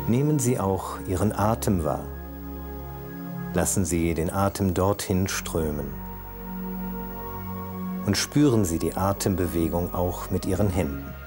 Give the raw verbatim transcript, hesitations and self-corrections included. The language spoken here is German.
Nehmen Sie auch Ihren Atem wahr. Lassen Sie den Atem dorthin strömen. Und spüren Sie die Atembewegung auch mit Ihren Händen.